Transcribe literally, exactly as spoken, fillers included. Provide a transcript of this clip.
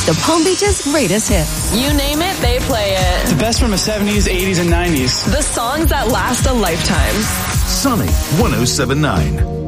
The Palm Beach's greatest hits. You name it, they play it. The best from the seventies, eighties, and nineties. The songs that last a lifetime. Sunny one oh seven point nine.